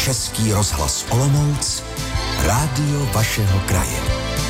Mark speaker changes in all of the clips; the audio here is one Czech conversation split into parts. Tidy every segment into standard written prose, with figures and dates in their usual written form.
Speaker 1: Český rozhlas Olomouc, rádio vašeho kraje.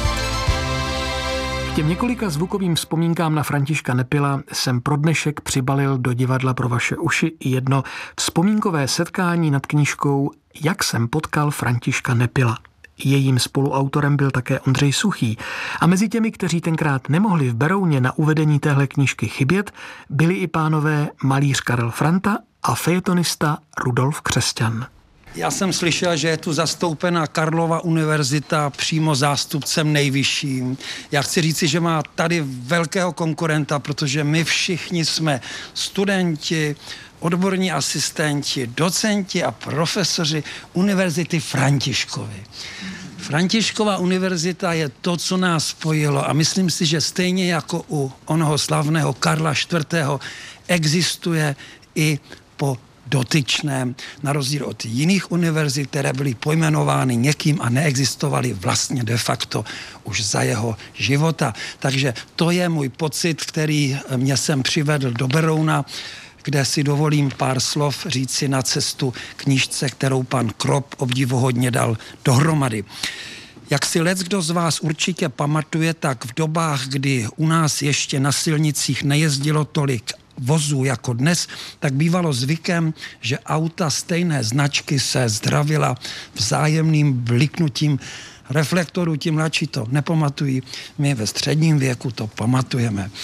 Speaker 2: K těm několika zvukovým vzpomínkám na Františka Nepila jsem pro dnešek přibalil do divadla pro vaše uši jedno vzpomínkové setkání nad knížkou Jak jsem potkal Františka Nepila. Jejím spoluautorem byl také Ondřej Suchý a mezi těmi, kteří tenkrát nemohli v Berouně na uvedení téhle knížky chybět, byli i pánové malíř Karel Franta a fejetonista Rudolf Křesťan.
Speaker 3: Já jsem slyšel, že je tu zastoupena Karlova univerzita přímo zástupcem nejvyšším. Já chci říci, že má tady velkého konkurenta, protože my všichni jsme studenti, odborní asistenti, docenti a profesoři Univerzity Františkovy. Františkova univerzita je to, co nás spojilo a myslím si, že stejně jako u onoho slavného Karla IV. Existuje i po dotyčném, na rozdíl od jiných univerzit, které byly pojmenovány někým a neexistovaly vlastně de facto už za jeho života. Takže to je můj pocit, který mě sem přivedl do Berouna, kde si dovolím pár slov říci na cestu knížce, kterou pan Krop obdivuhodně dal dohromady. Jak si leckdo z vás určitě pamatuje, tak v dobách, kdy u nás ještě na silnicích nejezdilo tolik vozů jako dnes, tak bývalo zvykem, že auta stejné značky se zdravila vzájemným bliknutím reflektorů. Ti mladší to nepamatují, my ve středním věku to pamatujeme.